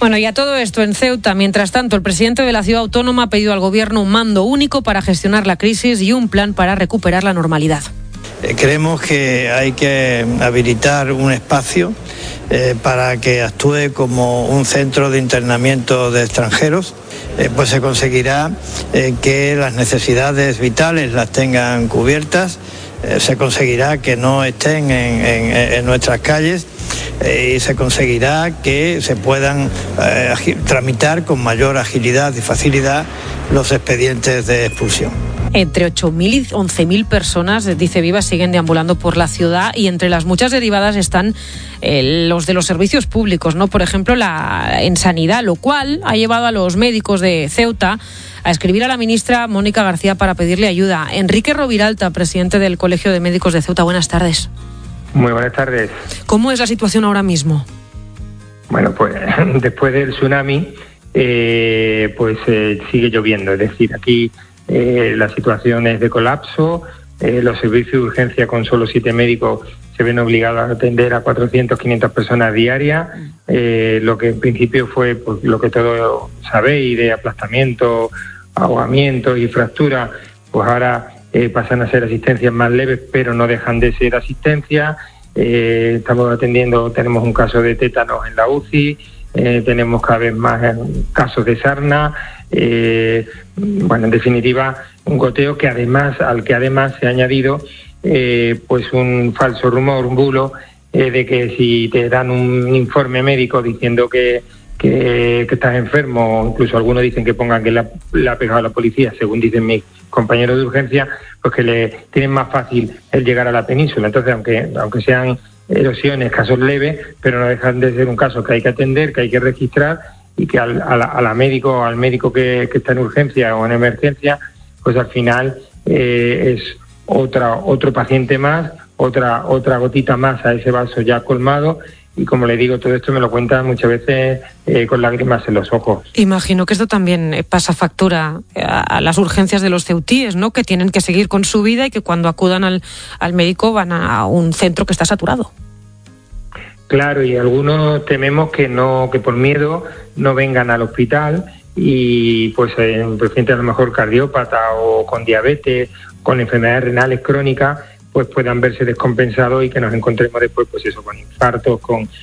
Bueno, y a todo esto en Ceuta, mientras tanto, el presidente de la ciudad autónoma ha pedido al gobierno un mando único para gestionar la crisis y un plan para recuperar la normalidad. Creemos que hay que habilitar un espacio para que actúe como un centro de internamiento de extranjeros. Pues se conseguirá que las necesidades vitales las tengan cubiertas, se conseguirá que no estén en nuestras calles y se conseguirá que se puedan tramitar con mayor agilidad y facilidad los expedientes de expulsión. Entre 8.000 y 11.000 personas, dice Viva, siguen deambulando por la ciudad y entre las muchas derivadas están los de los servicios públicos, ¿no? Por ejemplo, en sanidad, lo cual ha llevado a los médicos de Ceuta a escribir a la ministra Mónica García para pedirle ayuda. Enrique Roviralta, presidente del Colegio de Médicos de Ceuta, buenas tardes. Muy buenas tardes. ¿Cómo es la situación ahora mismo? Bueno, pues después del tsunami, sigue lloviendo, es decir, aquí la situación es de colapso, los servicios de urgencia con solo 7 médicos se ven obligados a atender a 400, 500 personas diarias, lo que en principio fue pues, lo que todos sabéis de aplastamiento, ahogamiento y fractura, pues ahora pasan a ser asistencias más leves, pero no dejan de ser asistencias. Estamos atendiendo, tenemos un caso de tétanos en la UCI, tenemos cada vez más casos de sarna. En definitiva, un goteo al que además se ha añadido pues un falso rumor, un bulo de que si te dan un informe médico diciendo que estás enfermo, incluso algunos dicen que pongan que le ha pegado a la policía, según dicen mis compañeros de urgencia, pues que le tienen más fácil el llegar a la península. Entonces, aunque sean erosiones, casos leves, pero no dejan de ser un caso que hay que atender, que hay que registrar y que al médico que está en urgencia o en emergencia, pues al final es otro paciente más, otra gotita más a ese vaso ya colmado. Y como le digo, todo esto me lo cuentan muchas veces con lágrimas en los ojos. Imagino que esto también pasa factura a las urgencias de los ceutíes, ¿no? Que tienen que seguir con su vida y que cuando acudan al médico van a un centro que está saturado. Claro, y algunos tememos que por miedo no vengan al hospital y pues un paciente a lo mejor cardiópata o con diabetes, con enfermedades renales crónicas, pues puedan verse descompensados y que nos encontremos después pues eso, con infartos,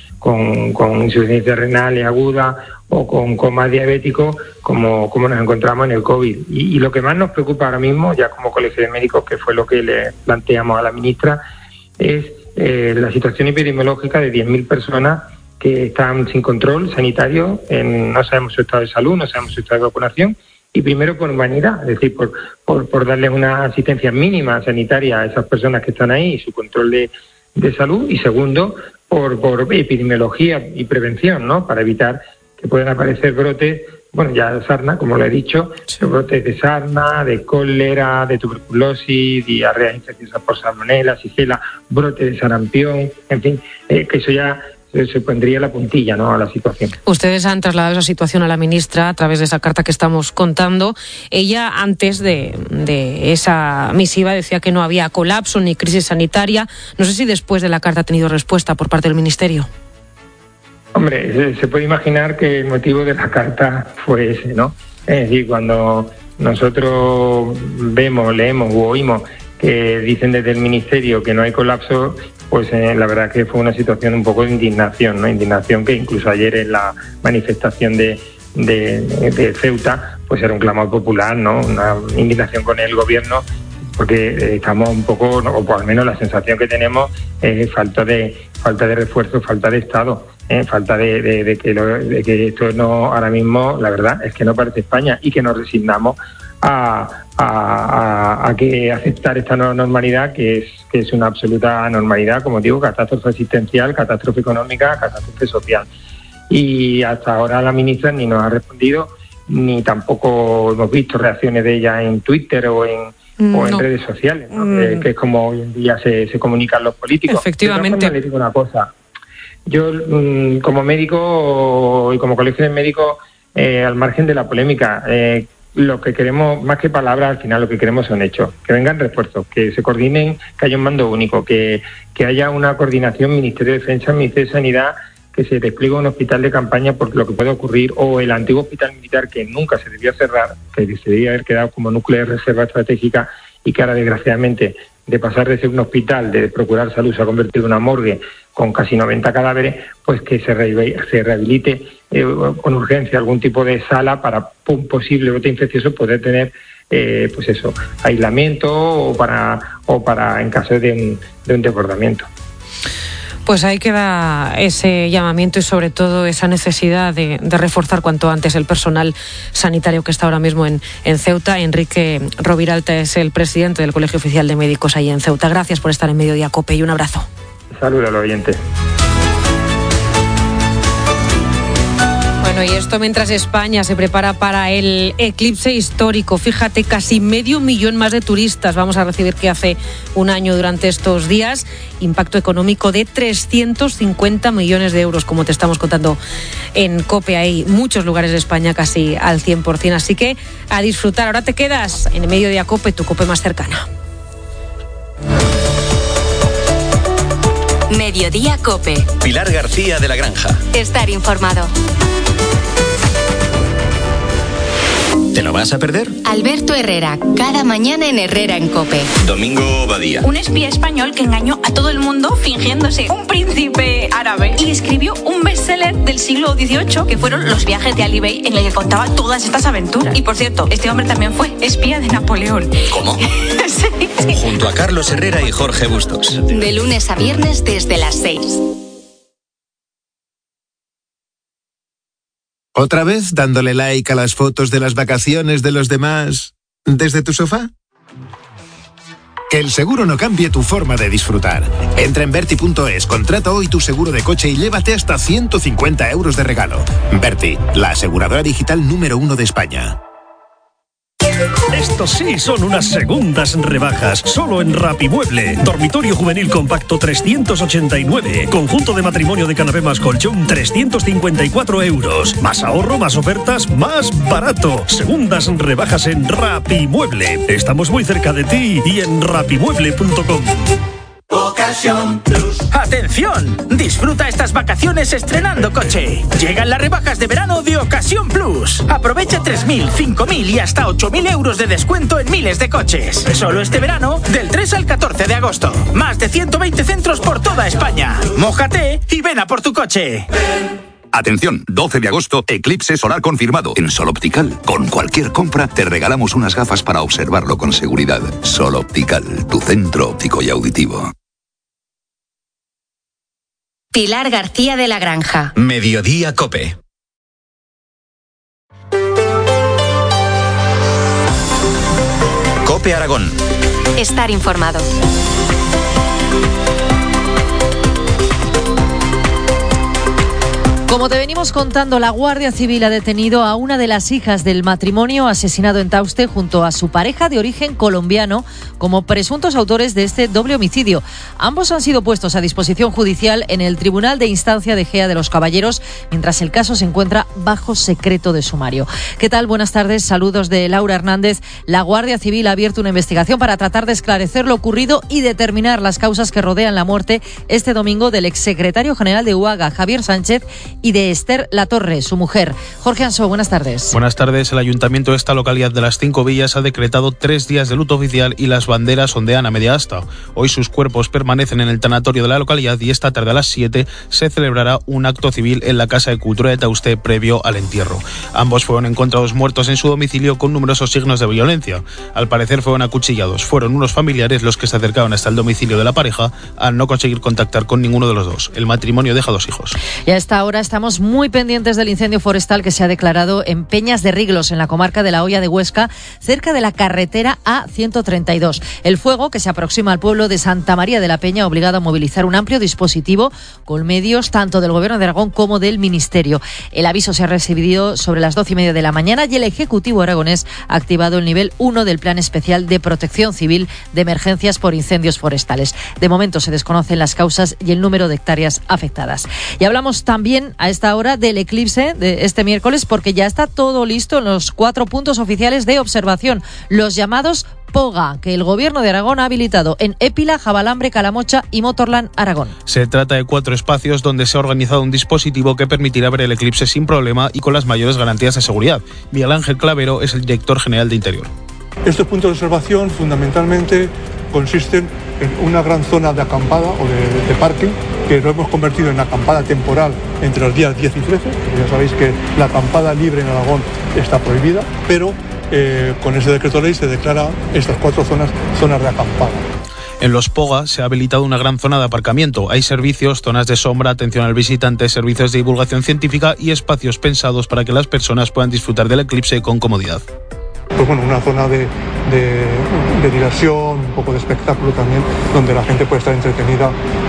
con insuficiencia renal aguda o con coma diabético, como nos encontramos en el COVID. Y lo que más nos preocupa ahora mismo, ya como Colegio de Médicos, que fue lo que le planteamos a la ministra, es la situación epidemiológica de 10.000 personas que están sin control sanitario, no sabemos su estado de salud, no sabemos su estado de vacunación, y primero por humanidad, es decir, por darles una asistencia mínima sanitaria a esas personas que están ahí y su control de salud, y segundo, por epidemiología y prevención, ¿no? Para evitar que puedan aparecer brotes, ya sarna, como lo he dicho, sí, brotes de sarna, de cólera, de tuberculosis, diarrea infecciosa por salmonela, sigela, brotes de sarampión, en fin, que eso ya se pondría la puntilla, ¿no?, a la situación. Ustedes han trasladado esa situación a la ministra a través de esa carta que estamos contando. Ella, antes de esa misiva, decía que no había colapso ni crisis sanitaria. No sé si después de la carta ha tenido respuesta por parte del Ministerio. Hombre, se puede imaginar que el motivo de la carta fue ese, ¿no? Es decir, cuando nosotros vemos, leemos u oímos que dicen desde el Ministerio que no hay colapso, pues la verdad que fue una situación un poco de indignación, ¿no? Indignación que incluso ayer en la manifestación de Ceuta, pues era un clamor popular, ¿no? Una indignación con el gobierno, porque estamos un poco, o por al menos la sensación que tenemos es falta de refuerzo, falta de Estado, falta de que esto no, ahora mismo la verdad es que no parece España y que nos resignamos a que aceptar esta nueva normalidad que es una absoluta anormalidad, como digo, catástrofe existencial, catástrofe económica, catástrofe social. Y hasta ahora la ministra ni nos ha respondido, ni tampoco hemos visto reacciones de ella en Twitter o en redes sociales, ¿no? Que es como hoy en día se comunican los políticos. Efectivamente. Le digo una cosa. Yo, como médico y como colegio de médicos, al margen de la polémica, lo que queremos, más que palabras, al final lo que queremos son hechos, que vengan refuerzos, que se coordinen, que haya un mando único, que haya una coordinación Ministerio de Defensa, Ministerio de Sanidad que se despliegue un hospital de campaña por lo que puede ocurrir, o el antiguo hospital militar que nunca se debió cerrar, que se debía haber quedado como núcleo de reserva estratégica y que ahora desgraciadamente de pasar de ser un hospital de procurar salud se ha convertido en una morgue con casi 90 cadáveres, pues que se rehabilite con urgencia algún tipo de sala para un posible brote infeccioso poder tener aislamiento o para en caso de un desbordamiento. Pues ahí queda ese llamamiento y sobre todo esa necesidad de reforzar cuanto antes el personal sanitario que está ahora mismo en Ceuta. Enrique Roviralta es el presidente del Colegio Oficial de Médicos ahí en Ceuta. Gracias por estar en Mediodía COPE y un abrazo. Saludos al oyente. Bueno, y esto mientras España se prepara para el eclipse histórico. Fíjate, casi 500.000 más de turistas vamos a recibir que hace un año durante estos días. Impacto económico de 350 millones de euros, como te estamos contando en COPE. Hay muchos lugares de España casi al 100%. Así que a disfrutar. Ahora te quedas en Mediodía COPE, tu COPE más cercana. Mediodía COPE. Pilar García de la Granja. Estar informado. ¿Te lo vas a perder? Alberto Herrera, cada mañana en Herrera en COPE. Domingo Badía. Un espía español que engañó a todo el mundo fingiéndose un príncipe árabe y escribió un bestseller del siglo XVIII que fueron Los viajes de Ali Bey, en el que contaba todas estas aventuras. Y por cierto, este hombre también fue espía de Napoleón. ¿Cómo? Sí. Junto a Carlos Herrera y Jorge Bustos. De lunes a viernes desde las 6. ¿Otra vez dándole like a las fotos de las vacaciones de los demás desde tu sofá? Que el seguro no cambie tu forma de disfrutar. Entra en Verti.es, contrata hoy tu seguro de coche y llévate hasta 150 euros de regalo. Verti, la aseguradora digital número 1 de España. Estos sí son unas segundas rebajas, solo en Rapimueble. Dormitorio juvenil compacto 389. Conjunto de matrimonio de canapé más colchón 354 euros. Más ahorro, más ofertas, más barato. Segundas rebajas en Rapimueble. Estamos muy cerca de ti y en rapimueble.com. Ocasión Plus. ¡Atención! Disfruta estas vacaciones estrenando coche. Llegan las rebajas de verano de Ocasión Plus. Aprovecha 3.000, 5.000 y hasta 8.000 euros de descuento en miles de coches. Solo este verano, del 3 al 14 de agosto. Más de 120 centros por toda España. Mójate y ven a por tu coche. Atención, 12 de agosto, eclipse solar confirmado en Sol Optical. Con cualquier compra te regalamos unas gafas para observarlo con seguridad. Sol Optical, tu centro óptico y auditivo. Pilar García de la Granja. Mediodía COPE. COPE Aragón. Estar informado. Como te venimos contando, la Guardia Civil ha detenido a una de las hijas del matrimonio asesinado en Tauste junto a su pareja de origen colombiano como presuntos autores de este doble homicidio. Ambos han sido puestos a disposición judicial en el Tribunal de Instancia de Gea de los Caballeros, mientras el caso se encuentra bajo secreto de sumario. ¿Qué tal? Buenas tardes, saludos de Laura Hernández. La Guardia Civil ha abierto una investigación para tratar de esclarecer lo ocurrido y determinar las causas que rodean la muerte este domingo del exsecretario general de UAGA, Javier Sánchez, y de Esther Latorre, su mujer. Jorge Ansó, buenas tardes. Buenas tardes. El ayuntamiento de esta localidad de las 5 Villas ha decretado 3 días de luto oficial y las banderas ondean a media asta. Hoy sus cuerpos permanecen en el tanatorio de la localidad y esta tarde a las 7 se celebrará un acto civil en la Casa de Cultura de Tauste previo al entierro. Ambos fueron encontrados muertos en su domicilio con numerosos signos de violencia. Al parecer fueron acuchillados. Fueron unos familiares los que se acercaron hasta el domicilio de la pareja al no conseguir contactar con ninguno de los dos. El matrimonio deja 2 hijos. Y a esta hora estamos muy pendientes del incendio forestal que se ha declarado en Peñas de Riglos, en la comarca de la Hoya de Huesca, cerca de la carretera A132. El fuego, que se aproxima al pueblo de Santa María de la Peña, ha obligado a movilizar un amplio dispositivo con medios tanto del Gobierno de Aragón como del Ministerio. El aviso se ha recibido sobre las 12:30 de la mañana y el Ejecutivo aragonés ha activado el nivel 1 del Plan Especial de Protección Civil de Emergencias por Incendios Forestales. De momento se desconocen las causas y el número de hectáreas afectadas. Y hablamos también a esta hora del eclipse de este miércoles, porque ya está todo listo en los 4 puntos oficiales de observación, los llamados Poga, que el Gobierno de Aragón ha habilitado en Épila, Jabalambre, Calamocha y Motorland, Aragón. Se trata de 4 espacios donde se ha organizado un dispositivo que permitirá ver el eclipse sin problema y con las mayores garantías de seguridad. Miguel Ángel Clavero es el director general de Interior. Estos puntos de observación fundamentalmente consisten en una gran zona de acampada o de parking, que lo hemos convertido en acampada temporal entre los días 10 y 13. Ya sabéis que la acampada libre en Aragón está prohibida, pero con ese decreto ley se declara estas 4 zonas de acampada. En los Poga se ha habilitado una gran zona de aparcamiento. Hay servicios, zonas de sombra, atención al visitante, servicios de divulgación científica y espacios pensados para que las personas puedan disfrutar del eclipse con comodidad. Pues bueno, una zona de diversión, un poco de espectáculo también, donde la gente puede estar entretenida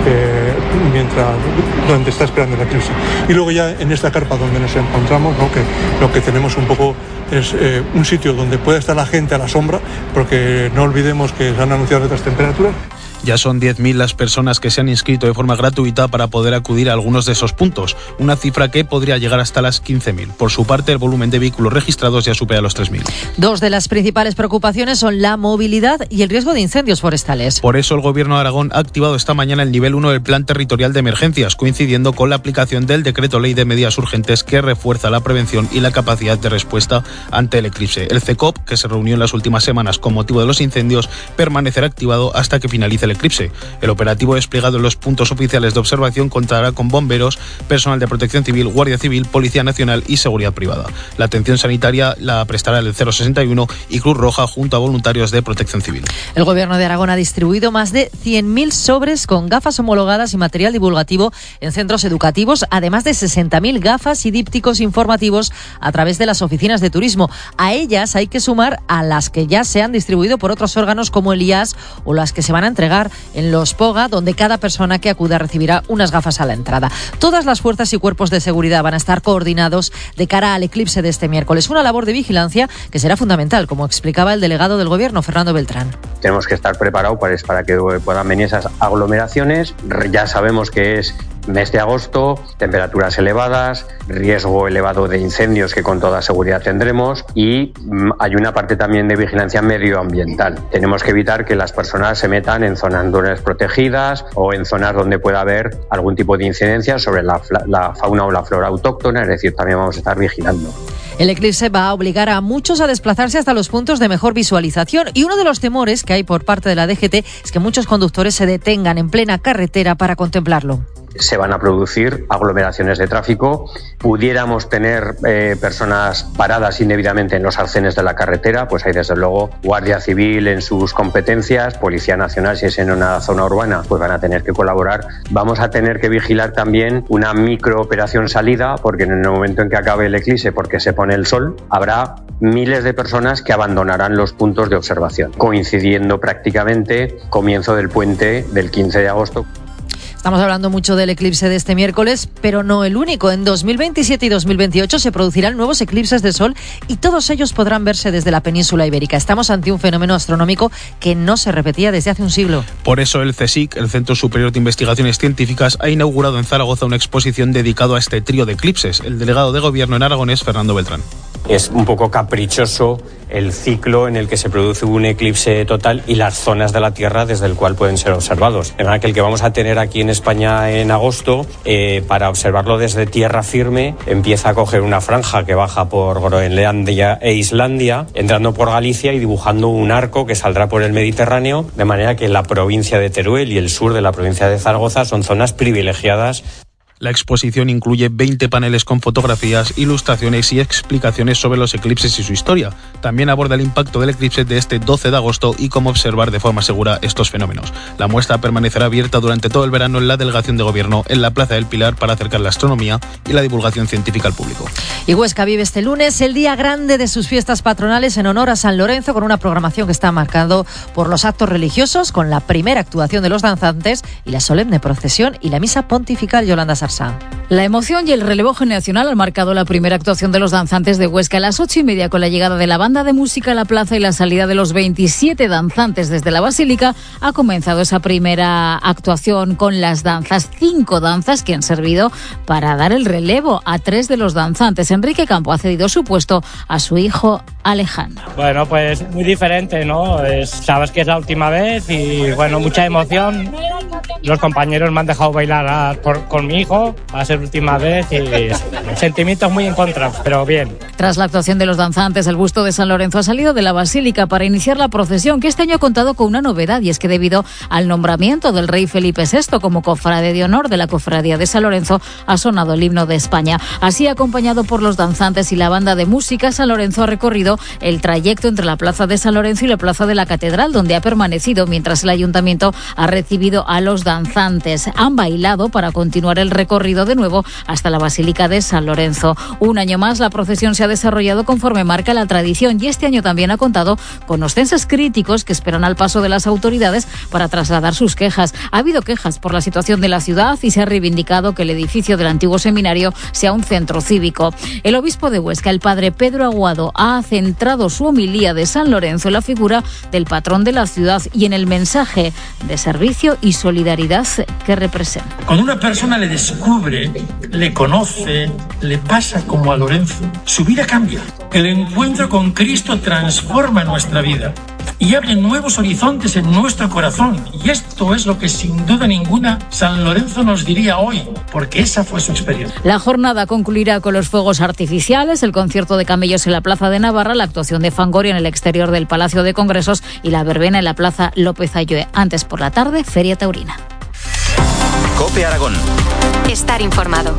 donde está esperando el eclipse. Y luego ya en esta carpa donde nos encontramos, ¿no?, que lo que tenemos un poco es un sitio donde puede estar la gente a la sombra, porque no olvidemos que se han anunciado otras temperaturas. Ya son 10.000 las personas que se han inscrito de forma gratuita para poder acudir a algunos de esos puntos, una cifra que podría llegar hasta las 15.000. Por su parte, el volumen de vehículos registrados ya supera los 3.000. 2 de las principales preocupaciones son la movilidad y el riesgo de incendios forestales. Por eso el Gobierno de Aragón ha activado esta mañana el nivel 1 del Plan Territorial de Emergencias, coincidiendo con la aplicación del Decreto Ley de Medidas Urgentes que refuerza la prevención y la capacidad de respuesta ante el eclipse. El CECOP, que se reunió en las últimas semanas con motivo de los incendios, permanecerá activado hasta que finalice el eclipse. El operativo desplegado en los puntos oficiales de observación contará con bomberos, personal de protección civil, Guardia Civil, Policía Nacional y seguridad privada. La atención sanitaria la prestará el 061 y Cruz Roja junto a voluntarios de protección civil. El Gobierno de Aragón ha distribuido más de 100.000 sobres con gafas homologadas y material divulgativo en centros educativos, además de 60.000 gafas y dípticos informativos a través de las oficinas de turismo. A ellas hay que sumar a las que ya se han distribuido por otros órganos como el IAS o las que se van a entregar en los Poga, donde cada persona que acuda recibirá unas gafas a la entrada. Todas las fuerzas y cuerpos de seguridad van a estar coordinados de cara al eclipse de este miércoles. Una labor de vigilancia que será fundamental, como explicaba el delegado del Gobierno, Fernando Beltrán. Tenemos que estar preparados para que puedan venir esas aglomeraciones. Ya sabemos que es mes de agosto, temperaturas elevadas, riesgo elevado de incendios que con toda seguridad tendremos, y hay una parte también de vigilancia medioambiental. Tenemos que evitar que las personas se metan en zonas protegidas o en zonas donde pueda haber algún tipo de incidencia sobre la fauna o la flora autóctona, es decir, también vamos a estar vigilando. El eclipse va a obligar a muchos a desplazarse hasta los puntos de mejor visualización, y uno de los temores que hay por parte de la DGT es que muchos conductores se detengan en plena carretera para contemplarlo. Se van a producir aglomeraciones de tráfico, pudiéramos tener personas paradas indebidamente en los arcenes de la carretera, pues hay desde luego Guardia Civil en sus competencias, Policía Nacional si es en una zona urbana, pues van a tener que colaborar. Vamos a tener que vigilar también una microoperación salida, porque en el momento en que acabe el eclipse, porque se pone el sol, habrá miles de personas que abandonarán los puntos de observación, coincidiendo prácticamente comienzo del puente del 15 de agosto. Estamos hablando mucho del eclipse de este miércoles, pero no el único. En 2027 y 2028 se producirán nuevos eclipses de sol y todos ellos podrán verse desde la península ibérica. Estamos ante un fenómeno astronómico que no se repetía desde hace un siglo. Por eso el CSIC, el Centro Superior de Investigaciones Científicas, ha inaugurado en Zaragoza una exposición dedicada a este trío de eclipses. El delegado de Gobierno en Aragón es Fernando Beltrán. Es un poco caprichoso el ciclo en el que se produce un eclipse total y las zonas de la Tierra desde el cual pueden ser observados. De manera que el que vamos a tener aquí en España en agosto, para observarlo desde tierra firme, empieza a coger una franja que baja por Groenlandia e Islandia, entrando por Galicia y dibujando un arco que saldrá por el Mediterráneo, de manera que la provincia de Teruel y el sur de la provincia de Zaragoza son zonas privilegiadas. La exposición incluye 20 paneles con fotografías, ilustraciones y explicaciones sobre los eclipses y su historia. También aborda el impacto del eclipse de este 12 de agosto y cómo observar de forma segura estos fenómenos. La muestra permanecerá abierta durante todo el verano en la Delegación de Gobierno en la Plaza del Pilar para acercar la astronomía y la divulgación científica al público. Y Huesca vive este lunes el día grande de sus fiestas patronales en honor a San Lorenzo, con una programación que está marcado por los actos religiosos, con la primera actuación de los danzantes y la solemne procesión y la misa pontifical. Yolanda Sarsá. La emoción y el relevo generacional han marcado la primera actuación de los danzantes de Huesca a las 8:30, con la llegada de la banda de música a la plaza y la salida de los 27 danzantes desde la Basílica. Ha comenzado esa primera actuación con las danzas, 5 danzas que han servido para dar el relevo a 3 de los danzantes. Enrique Campo ha cedido su puesto a su hijo Alejandro. Bueno, pues muy diferente, ¿no? Sabes que es la última vez y, bueno, mucha emoción. Los compañeros me han dejado bailar con mi hijo, va a ser última vez y sentimientos muy encontrados, pero bien. Tras la actuación de los danzantes, el busto de San Lorenzo ha salido de la Basílica para iniciar la procesión, que este año ha contado con una novedad, y es que debido al nombramiento del rey Felipe VI como cofrade de honor de la Cofradía de San Lorenzo, ha sonado el himno de España. Así, acompañado por los danzantes y la banda de música, San Lorenzo ha recorrido el trayecto entre la Plaza de San Lorenzo y la Plaza de la Catedral, donde ha permanecido mientras el Ayuntamiento ha recibido a los danzantes. Han bailado para continuar el recorrido de nuevo hasta la Basílica de San Lorenzo. Un año más, la procesión se ha desarrollado conforme marca la tradición, y este año también ha contado con ostenses críticos que esperan al paso de las autoridades para trasladar sus quejas. Ha habido quejas por la situación de la ciudad y se ha reivindicado que el edificio del antiguo seminario sea un centro cívico. El obispo de Huesca, el padre Pedro Aguado, ha centrado su homilía de San Lorenzo en la figura del patrón de la ciudad y en el mensaje de servicio y solidaridad que representa. Cuando una persona le descubre, le conoce, le pasa como a Lorenzo, su vida cambia. El encuentro con Cristo transforma nuestra vida y abre nuevos horizontes en nuestro corazón. Y esto es lo que sin duda ninguna San Lorenzo nos diría hoy, porque esa fue su experiencia. La jornada concluirá con los fuegos artificiales, el concierto de camellos en la Plaza de Navarra, la actuación de Fangoria en el exterior del Palacio de Congresos y la verbena en la Plaza López Ayllue. Antes por la tarde, Feria Taurina. COPE Aragón. Estar informado.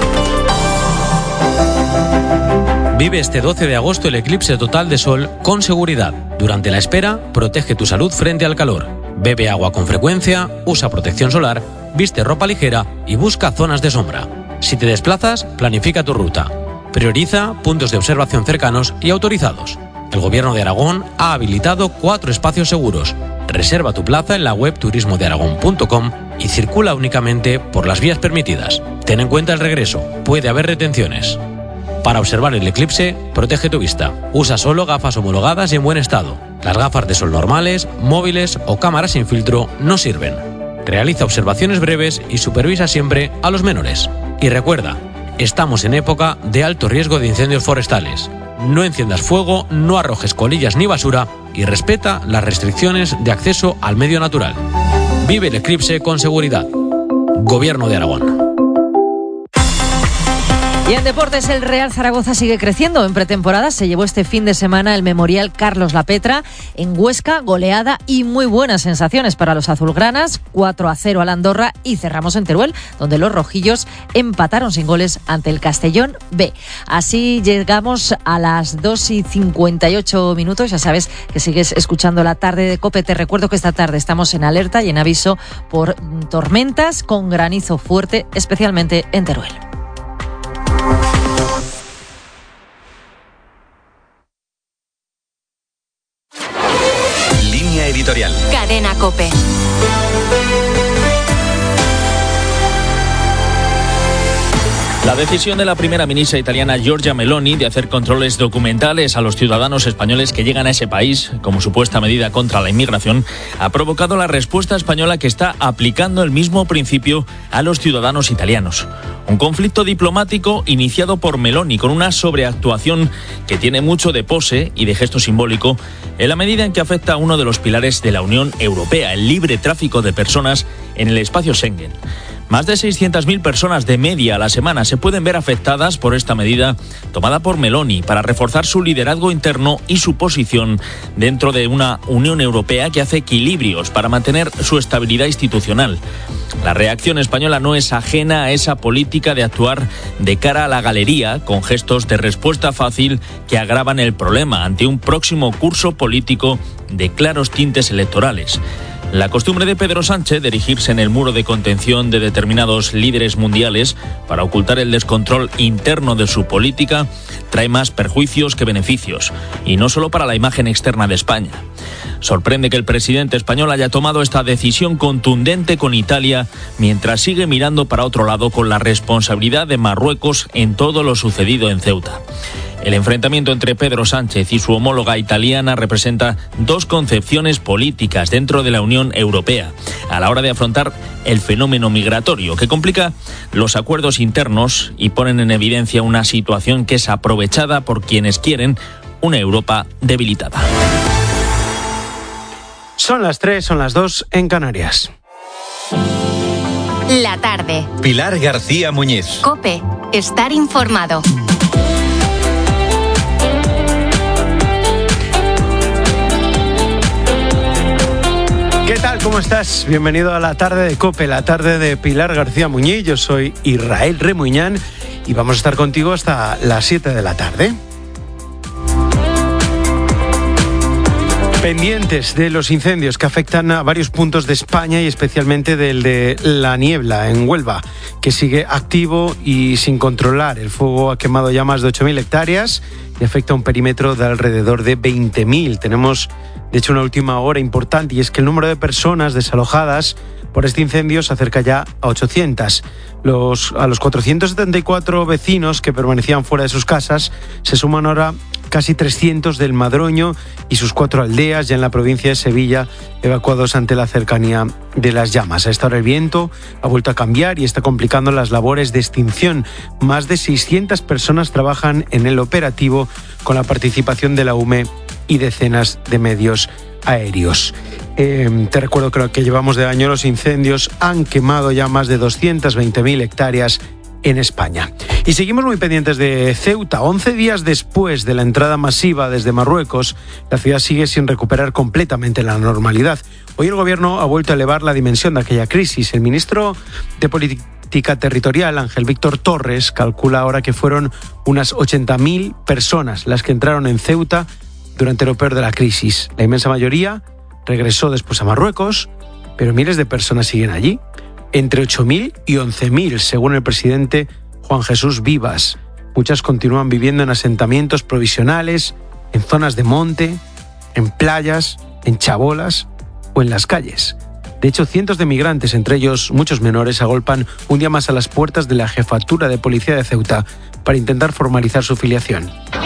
Vive este 12 de agosto el eclipse total de sol con seguridad. Durante la espera, protege tu salud frente al calor. Bebe agua con frecuencia, usa protección solar, viste ropa ligera y busca zonas de sombra. Si te desplazas, planifica tu ruta. Prioriza puntos de observación cercanos y autorizados. El Gobierno de Aragón ha habilitado 4 espacios seguros. Reserva tu plaza en la web turismodearagón.com y circula únicamente por las vías permitidas. Ten en cuenta el regreso, puede haber retenciones. Para observar el eclipse, protege tu vista. Usa solo gafas homologadas y en buen estado. Las gafas de sol normales, móviles o cámaras sin filtro no sirven. Realiza observaciones breves y supervisa siempre a los menores. Y recuerda, estamos en época de alto riesgo de incendios forestales. No enciendas fuego, no arrojes colillas ni basura y respeta las restricciones de acceso al medio natural. Vive el eclipse con seguridad. Gobierno de Aragón. Y en deportes, el Real Zaragoza sigue creciendo. En pretemporada se llevó este fin de semana el Memorial Carlos Lapetra. En Huesca, goleada y muy buenas sensaciones para los azulgranas. 4-0 al Andorra, y cerramos en Teruel, donde los rojillos empataron sin goles ante el Castellón B. Así llegamos a las 2:58. Ya sabes que sigues escuchando la tarde de COPE. Te recuerdo que esta tarde estamos en alerta y en aviso por tormentas con granizo fuerte, especialmente en Teruel. Línea editorial. Cadena COPE. La decisión de la primera ministra italiana Giorgia Meloni de hacer controles documentales a los ciudadanos españoles que llegan a ese país como supuesta medida contra la inmigración ha provocado la respuesta española, que está aplicando el mismo principio a los ciudadanos italianos. Un conflicto diplomático iniciado por Meloni con una sobreactuación que tiene mucho de pose y de gesto simbólico en la medida en que afecta a uno de los pilares de la Unión Europea, el libre tráfico de personas en el espacio Schengen. Más de 600.000 personas de media a la semana se pueden ver afectadas por esta medida tomada por Meloni para reforzar su liderazgo interno y su posición dentro de una Unión Europea que hace equilibrios para mantener su estabilidad institucional. La reacción española no es ajena a esa política de actuar de cara a la galería, con gestos de respuesta fácil que agravan el problema ante un próximo curso político de claros tintes electorales. La costumbre de Pedro Sánchez de erigirse en el muro de contención de determinados líderes mundiales para ocultar el descontrol interno de su política trae más perjuicios que beneficios, y no solo para la imagen externa de España. Sorprende que el presidente español haya tomado esta decisión contundente con Italia mientras sigue mirando para otro lado con la responsabilidad de Marruecos en todo lo sucedido en Ceuta. El enfrentamiento entre Pedro Sánchez y su homóloga italiana representa dos concepciones políticas dentro de la Unión Europea a la hora de afrontar el fenómeno migratorio, que complica los acuerdos internos y ponen en evidencia una situación que es aprovechada por quienes quieren una Europa debilitada. Son las 3, son las 2 en Canarias. La tarde. Pilar García Muñiz. COPE. Estar informado. ¿Qué tal? ¿Cómo estás? Bienvenido a la tarde de COPE, la tarde de Pilar García Muñiz. Yo soy Israel Remuñán y vamos a estar contigo hasta las 7 de la tarde. Pendientes de los incendios que afectan a varios puntos de España y especialmente del de La Niebla, en Huelva, que sigue activo y sin controlar. El fuego ha quemado ya más de 8.000 hectáreas y afecta a un perímetro de alrededor de 20.000. Tenemos, de hecho, una última hora importante, y es que el número de personas desalojadas por este incendio se acerca ya a 800. A los 474 vecinos que permanecían fuera de sus casas se suman ahora casi 300 del Madroño y sus 4 aldeas ya en la provincia de Sevilla, evacuados ante la cercanía de las llamas. A esta hora el viento ha vuelto a cambiar y está complicando las labores de extinción. Más de 600 personas trabajan en el operativo con la participación de la UME y decenas de medios aéreos. Te recuerdo que lo que llevamos de año, los incendios han quemado ya más de 220.000 hectáreas en España. Y seguimos muy pendientes de Ceuta. 11 días después de la entrada masiva desde Marruecos, la ciudad sigue sin recuperar completamente la normalidad. Hoy el gobierno ha vuelto a elevar la dimensión de aquella crisis. El ministro de Política Territorial, Ángel Víctor Torres, calcula ahora que fueron unas 80.000 personas las que entraron en Ceuta durante lo peor de la crisis. La inmensa mayoría regresó después a Marruecos, pero miles de personas siguen allí. Entre 8.000 y 11.000, según el presidente Juan Jesús Vivas. Muchas continúan viviendo en asentamientos provisionales, en zonas de monte, en playas, en chabolas o en las calles. De hecho, cientos de migrantes, entre ellos muchos menores, agolpan un día más a las puertas de la Jefatura de Policía de Ceuta para intentar formalizar su filiación.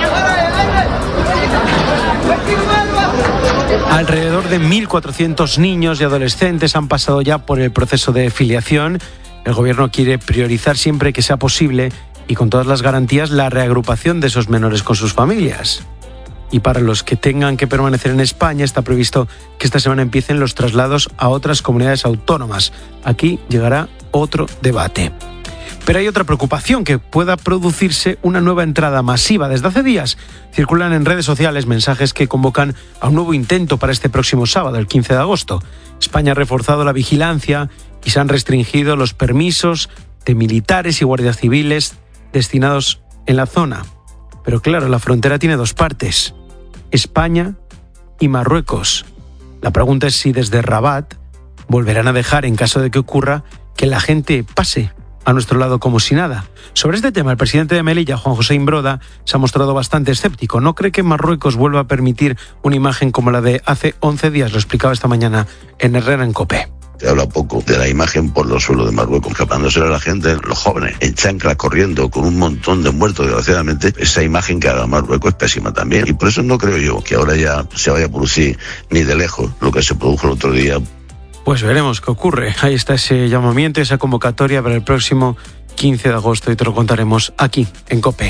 Alrededor de 1.400 niños y adolescentes han pasado ya por el proceso de filiación. El gobierno quiere priorizar siempre que sea posible y con todas las garantías la reagrupación de esos menores con sus familias. Y para los que tengan que permanecer en España está previsto que esta semana empiecen los traslados a otras comunidades autónomas. Aquí llegará otro debate. Pero hay otra preocupación, que pueda producirse una nueva entrada masiva. Desde hace días circulan en redes sociales mensajes que convocan a un nuevo intento para este próximo sábado, el 15 de agosto. España ha reforzado la vigilancia y se han restringido los permisos de militares y guardias civiles destinados en la zona. Pero claro, la frontera tiene dos partes, España y Marruecos. La pregunta es si desde Rabat volverán a dejar, en caso de que ocurra, que la gente pase a nuestro lado como si nada. Sobre este tema, el presidente de Melilla, Juan José Imbroda, se ha mostrado bastante escéptico. No cree que Marruecos vuelva a permitir una imagen como la de hace 11 días. Lo explicaba esta mañana en Herrera en COPE. Se habla poco de la imagen por los suelos de Marruecos, escapándose a la gente, los jóvenes, en chanclas, corriendo, con un montón de muertos, desgraciadamente. Esa imagen que haga Marruecos es pésima también. Y por eso no creo yo que ahora ya se vaya a producir ni de lejos lo que se produjo el otro día. Pues veremos qué ocurre. Ahí está ese llamamiento, esa convocatoria para el próximo 15 de agosto y te lo contaremos aquí en COPE.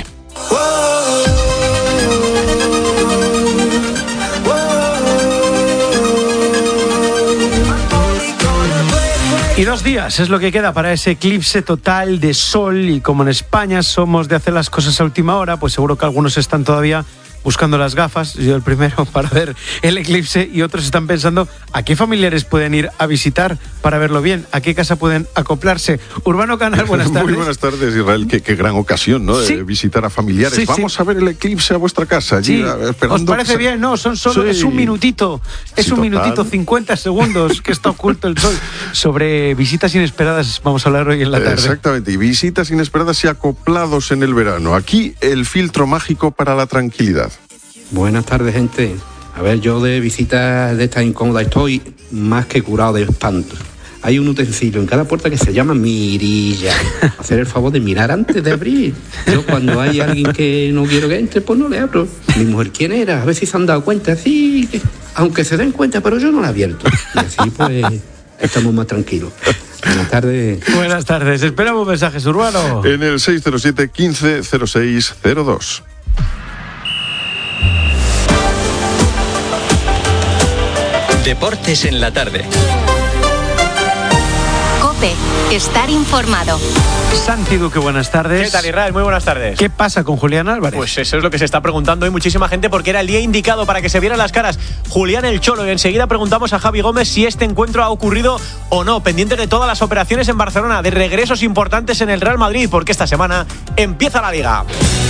Y 2 días es lo que queda para ese eclipse total de sol, y como en España somos de hacer las cosas a última hora, pues seguro que algunos están todavía buscando las gafas, yo el primero, para ver el eclipse, y otros están pensando a qué familiares pueden ir a visitar para verlo bien, a qué casa pueden acoplarse. Urbano Canal, buenas tardes. Muy buenas tardes, Israel, qué gran ocasión, ¿no? De visitar a familiares. Sí, Vamos a ver el eclipse a vuestra casa. Allí, ¿Os parece bien? No, son solo, es un minutito, minutito, 50 segundos que está oculto el sol. Sobre visitas inesperadas vamos a hablar hoy en la tarde. Exactamente, y visitas inesperadas y acoplados en el verano. Aquí el filtro mágico para la tranquilidad. Buenas tardes, gente. A ver, yo de visitas de estas incómodas estoy más que curado de espanto. Hay un utensilio en cada puerta que se llama mirilla. Hacer el favor de mirar antes de abrir. Yo cuando hay alguien que no quiero que entre, pues no le abro. Mi mujer, ¿quién era? A ver si se han dado cuenta. Sí, que, aunque se den cuenta, pero yo no la abierto. Y así pues estamos más tranquilos. Buenas tardes. Buenas tardes. Esperamos mensajes, Urbano. En el 607 15 06 02. Deportes en la tarde. COPE. Estar informado. Santi Duque, buenas tardes. ¿Qué tal, Israel? Muy buenas tardes. ¿Qué pasa con Julián Álvarez? Pues eso es lo que se está preguntando hoy muchísima gente, porque era el día indicado para que se vieran las caras Julián el Cholo. Y enseguida preguntamos a Javi Gómez si este encuentro ha ocurrido o no, pendiente de todas las operaciones en Barcelona, de regresos importantes en el Real Madrid, porque esta semana empieza la Liga.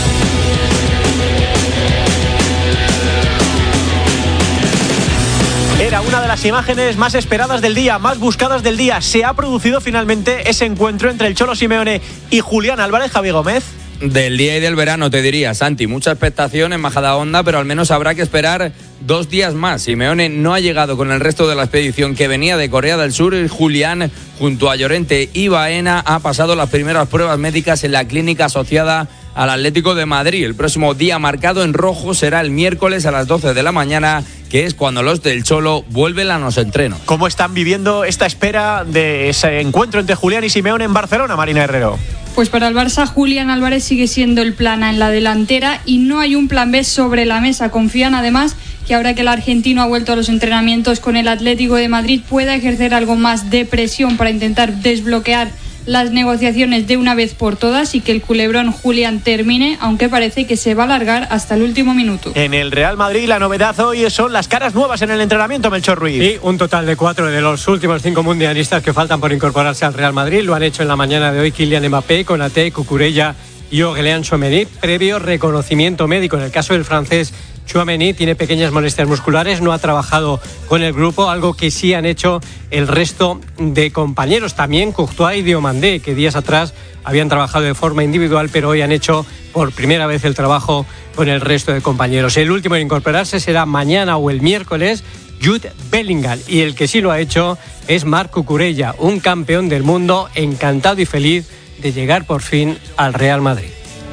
Era una de las imágenes más esperadas del día, más buscadas del día. Se ha producido finalmente ese encuentro entre el Cholo Simeone y Julián Álvarez. Javi Gómez. Del día y del verano, te diría, Santi. Mucha expectación en Majadahonda, pero al menos habrá que esperar 2 días más. Simeone no ha llegado con el resto de la expedición que venía de Corea del Sur. Julián, junto a Llorente y Baena, ha pasado las primeras pruebas médicas en la clínica asociada al Atlético de Madrid. El próximo día marcado en rojo será el miércoles a las 12 de la mañana, que es cuando los del Cholo vuelven a los entrenos. ¿Cómo están viviendo esta espera de ese encuentro entre Julián y Simeone en Barcelona, Marina Herrero? Pues para el Barça, Julián Álvarez sigue siendo el plan A en la delantera y no hay un plan B sobre la mesa. Confían además que ahora que el argentino ha vuelto a los entrenamientos con el Atlético de Madrid pueda ejercer algo más de presión para intentar desbloquear las negociaciones de una vez por todas y que el culebrón Julián termine, aunque parece que se va a alargar hasta el último minuto. En el Real Madrid la novedad hoy son las caras nuevas en el entrenamiento, Melchor Ruiz. Y un total de 4 de los últimos 5 mundialistas que faltan por incorporarse al Real Madrid. Lo han hecho en la mañana de hoy Kylian Mbappé, Konaté, Cucurella y Aurélien Tchouaméni, previo reconocimiento médico. En el caso del francés, Tchouaméni tiene pequeñas molestias musculares, no ha trabajado con el grupo, algo que sí han hecho el resto de compañeros. También Courtois y Diomandé, que días atrás habían trabajado de forma individual, pero hoy han hecho por primera vez el trabajo con el resto de compañeros. El último en incorporarse será mañana o el miércoles, Jude Bellingham, y el que sí lo ha hecho es Marc Cucurella, un campeón del mundo encantado y feliz de llegar por fin al Real Madrid.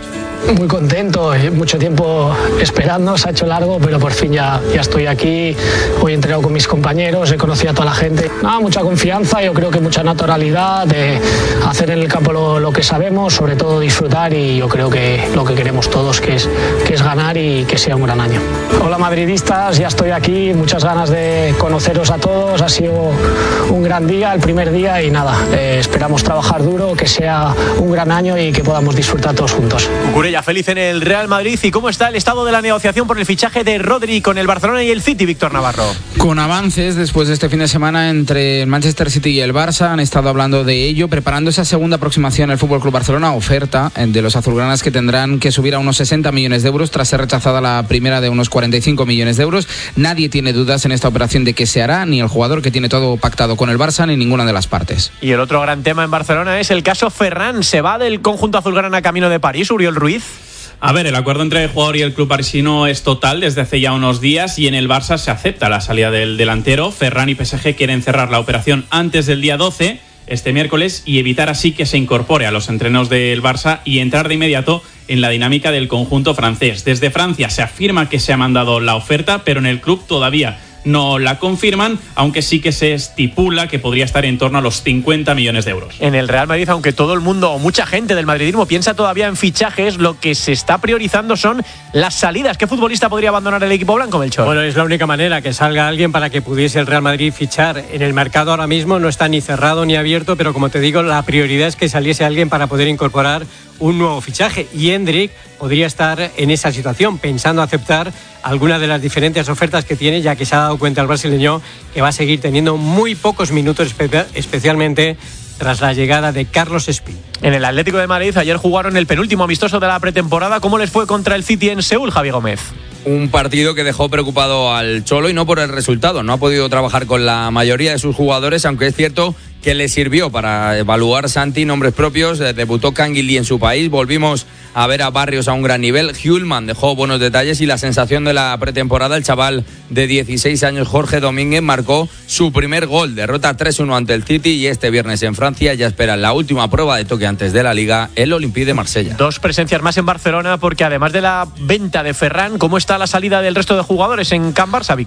Muy contento, mucho tiempo esperando, se ha hecho largo, pero por fin ya estoy aquí. Hoy he entrenado con mis compañeros, he conocido a toda la gente. Mucha confianza, yo creo que mucha naturalidad, de hacer en el campo lo que sabemos, sobre todo disfrutar, y yo creo que lo que queremos todos que es ganar y que sea un gran año. Hola madridistas, ya estoy aquí, muchas ganas de conoceros a todos, ha sido un gran día, el primer día, y nada, esperamos trabajar duro, que sea un gran año y que podamos disfrutar todos juntos. Ya feliz en el Real Madrid. ¿Y cómo está el estado de la negociación por el fichaje de Rodri con el Barcelona y el City, Víctor Navarro? Con avances después de este fin de semana entre el Manchester City y el Barça, han estado hablando de ello, preparando esa segunda aproximación al FC Barcelona, oferta de los azulgranas que tendrán que subir a unos 60 millones de euros tras ser rechazada la primera de unos 45 millones de euros. Nadie tiene dudas en esta operación de que se hará, ni el jugador, que tiene todo pactado con el Barça, ni ninguna de las partes. Y el otro gran tema en Barcelona es el caso Ferran. ¿Se va del conjunto azulgrana camino de París, Uriol Ruiz? A ver, el acuerdo entre el jugador y el club parisino es total desde hace ya unos días, y en el Barça se acepta la salida del delantero. Ferran y PSG quieren cerrar la operación antes del día 12, este miércoles, y evitar así que se incorpore a los entrenos del Barça y entrar de inmediato en la dinámica del conjunto francés. Desde Francia se afirma que se ha mandado la oferta, pero en el club todavía no la confirman, aunque sí que se estipula que podría estar en torno a los 50 millones de euros. En el Real Madrid, aunque todo el mundo o mucha gente del madridismo piensa todavía en fichajes, lo que se está priorizando son las salidas. ¿Qué futbolista podría abandonar el equipo blanco, Melchor? Bueno, es la única manera, que salga alguien para que pudiese el Real Madrid fichar. En el mercado ahora mismo no está ni cerrado ni abierto, pero como te digo, la prioridad es que saliese alguien para poder incorporar un nuevo fichaje, y Endrick podría estar en esa situación, pensando aceptar alguna de las diferentes ofertas que tiene, ya que se ha dado cuenta el brasileño que va a seguir teniendo muy pocos minutos, especialmente tras la llegada de Carlos Espín. En el Atlético de Madrid ayer jugaron el penúltimo amistoso de la pretemporada. ¿Cómo les fue contra el City en Seúl, Javi Gómez? Un partido que dejó preocupado al Cholo, y no por el resultado. No ha podido trabajar con la mayoría de sus jugadores, aunque es cierto que le sirvió para evaluar Santi nombres propios. Debutó Canguilí en su país, volvimos a ver a Barrios a un gran nivel. Hjulman dejó buenos detalles, y la sensación de la pretemporada, el chaval de 16 años Jorge Domínguez, marcó su primer gol. Derrota 3-1 ante el City, y este viernes en Francia ya espera la última prueba de toque antes de la Liga, el Olympique de Marsella. 2 presencias más en Barcelona, porque además de la venta de Ferran, ¿cómo está la salida del resto de jugadores en Can Barça, Víctor?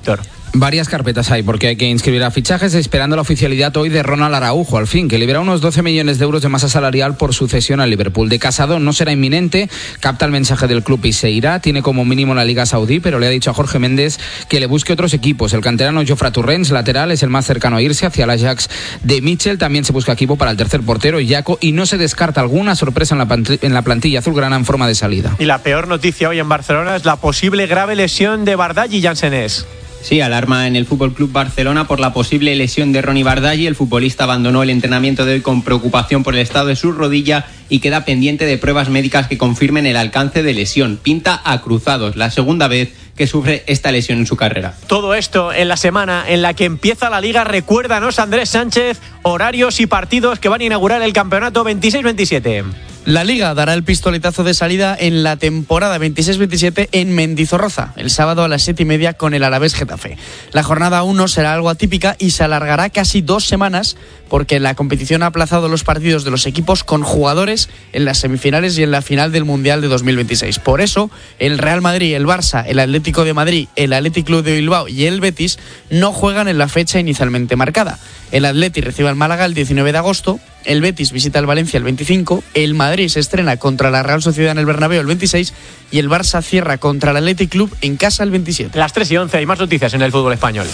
Varias carpetas hay, porque hay que inscribir a fichajes esperando la oficialidad hoy de Ronald Araujo, al fin, que libera unos 12 millones de euros de masa salarial por su cesión al Liverpool. De Casado no será inminente, capta el mensaje del club y se irá, tiene como mínimo la Liga Saudí, pero le ha dicho a Jorge Méndez que le busque otros equipos. El canterano Jofre Torrents, lateral, es el más cercano a irse hacia el Ajax de Mitchell. También se busca equipo para el tercer portero, Jaco, y no se descarta alguna sorpresa en la plantilla azulgrana en forma de salida. Y la peor noticia hoy en Barcelona es la posible grave lesión de Bardaghi y Jansenés. Sí, alarma en el FC Barcelona por la posible lesión de Ronny Bardaghi. El futbolista abandonó el entrenamiento de hoy con preocupación por el estado de su rodilla y queda pendiente de pruebas médicas que confirmen el alcance de lesión. Pinta a cruzados, la segunda vez que sufre esta lesión en su carrera. Todo esto en la semana en la que empieza la Liga. Recuérdanos, Andrés Sánchez, horarios y partidos que van a inaugurar el campeonato 26-27. La Liga dará el pistoletazo de salida en la temporada 26-27 en Mendizorroza, el sábado a las 7:30 con el Alavés Getafe. La jornada 1 será algo atípica y se alargará casi 2 semanas porque la competición ha aplazado los partidos de los equipos con jugadores en las semifinales y en la final del Mundial de 2026. Por eso, el Real Madrid, el Barça, el Atlético de Madrid, el Athletic Club de Bilbao y el Betis no juegan en la fecha inicialmente marcada. El Atleti recibe al Málaga el 19 de agosto, el Betis visita el Valencia el 25, el Madrid se estrena contra la Real Sociedad en el Bernabéu el 26 y el Barça cierra contra el Athletic Club en casa el 27. Las 3:11 hay más noticias en el fútbol español.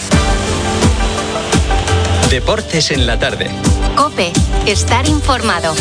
Deportes en la tarde. COPE, estar informado.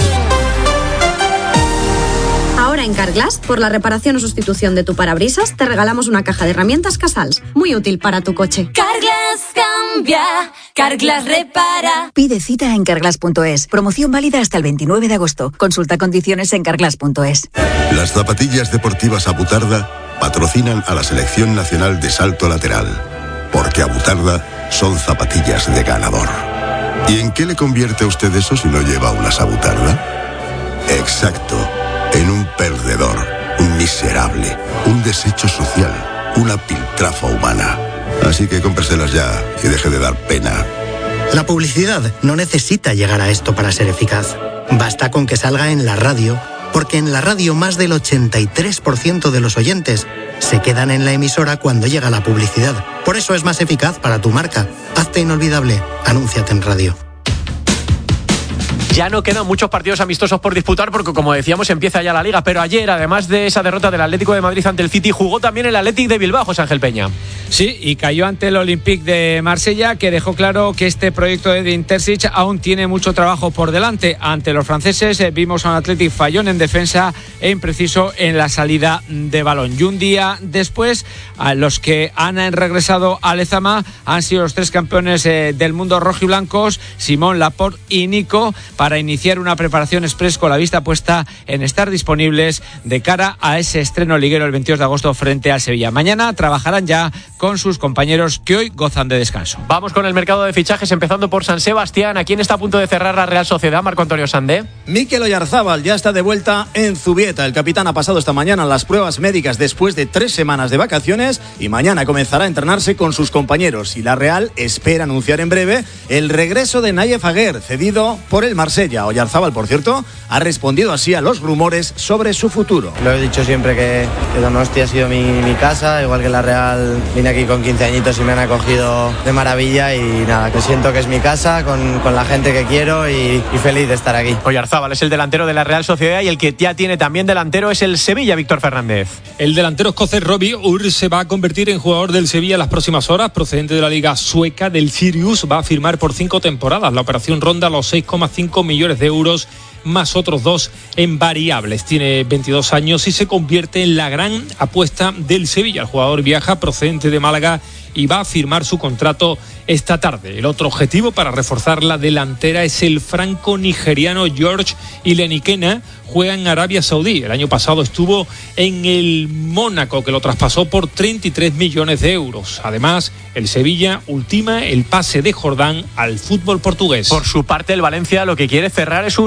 Ahora en Carglass, por la reparación o sustitución de tu parabrisas, te regalamos una caja de herramientas Casals, muy útil para tu coche. Carglass cambia, Carglass repara. Pide cita en carglass.es. Promoción válida hasta el 29 de agosto. Consulta condiciones en carglass.es. Las zapatillas deportivas Abutarda patrocinan a la Selección Nacional de Salto Lateral, porque Abutarda son zapatillas de ganador. ¿Y en qué le convierte a usted eso si no lleva unas Abutarda? Exacto. En un perdedor, un miserable, un desecho social, una piltrafa humana. Así que cómpreselas ya y deje de dar pena. La publicidad no necesita llegar a esto para ser eficaz. Basta con que salga en la radio, porque en la radio más del 83% de los oyentes se quedan en la emisora cuando llega la publicidad. Por eso es más eficaz para tu marca. Hazte inolvidable. Anúnciate en radio. Ya no quedan muchos partidos amistosos por disputar porque, como decíamos, empieza ya la Liga. Pero ayer, además de esa derrota del Atlético de Madrid ante el City, jugó también el Athletic de Bilbao, José Ángel Peña. Sí, y cayó ante el Olympique de Marsella, que dejó claro que este proyecto de Edin Terzic aún tiene mucho trabajo por delante. Ante los franceses vimos a un Athletic fallón en defensa e impreciso en la salida de balón. Y un día después, a los que han regresado a Lezama han sido los 3 campeones del mundo rojiblancos, Simón, Laporte y Nico, para iniciar una preparación express con la vista puesta en estar disponibles de cara a ese estreno liguero el 22 de agosto frente al Sevilla. Mañana trabajarán ya con sus compañeros que hoy gozan de descanso. Vamos con el mercado de fichajes, empezando por San Sebastián. ¿A quién está a punto de cerrar la Real Sociedad, Marco Antonio Sandé? Mikel Oyarzábal ya está de vuelta en Zubieta. El capitán ha pasado esta mañana las pruebas médicas después de 3 semanas de vacaciones y mañana comenzará a entrenarse con sus compañeros. Y la Real espera anunciar en breve el regreso de Nayef Aguer, cedido por el Marsella. Oyarzábal, por cierto, ha respondido así a los rumores sobre su futuro. Lo he dicho siempre que Donostia ha sido mi casa, igual que la Real vine aquí con 15 añitos y me han acogido de maravilla y nada, que siento que es mi casa, con la gente que quiero y feliz de estar aquí. Oyarzábal es el delantero de la Real Sociedad y el que ya tiene también delantero es el Sevilla, Víctor Fernández. El delantero escocés Robbie Ur se va a convertir en jugador del Sevilla en las próximas horas, procedente de la liga sueca del Sirius, va a firmar por 5 temporadas. La operación ronda los 6,5 millones de euros más otros 2 en variables. Tiene 22 años y se convierte en la gran apuesta del Sevilla. El jugador viaja procedente de Málaga y va a firmar su contrato esta tarde. El otro objetivo para reforzar la delantera es el franco-nigeriano George Ilenikena. Juega en Arabia Saudí. El año pasado estuvo en el Mónaco, que lo traspasó por 33 millones de euros. Además, el Sevilla ultima el pase de Jordán al fútbol portugués. Por su parte, el Valencia lo que quiere cerrar es un lateral